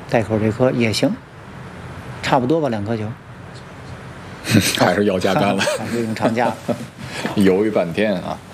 带口这颗也行，差不多吧，2颗球。 还是要加干了， 还是用长假了。 犹豫半天啊。